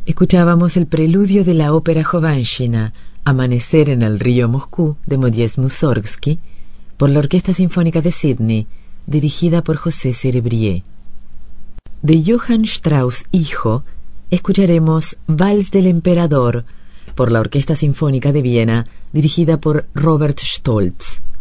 Escuchábamos el preludio de la ópera Jovanshchina, Amanecer en el río Moscú, de Modest Mussorgsky, por la Orquesta Sinfónica de Sydney, dirigida por José Cerebrier. De Johann Strauss hijo, escucharemos Vals del Emperador, por la Orquesta Sinfónica de Viena, dirigida por Robert Stolz.